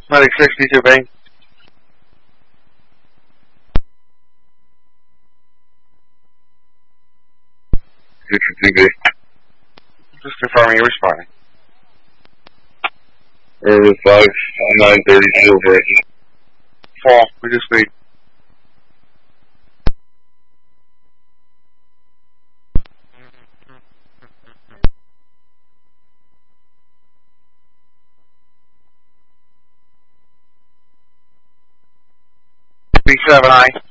Medic 62B. 62B. Just confirming you're responding. Over 5932 versus. Fall. We just need. B7I.